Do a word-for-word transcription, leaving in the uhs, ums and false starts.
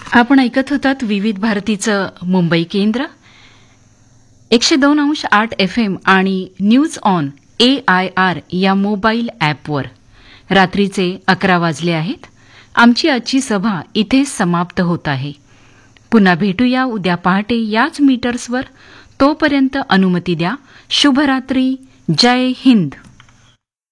आपण ऐकत होतात विविध भारतीचं मुंबई केंद्र एकशे दोन अंश आठ एफ एम आणि news on A I R या मोबाईल ॲपवर. रात्रीचे अकरा वाजले आहेत. आमची आजची सभा इथेच समाप्त होत आहे. पुन्हा भेटूया उद्या पहाटे याच मीटर्सवर. तोपर्यंत अनुमती द्या. शुभरात्री. जय हिंद.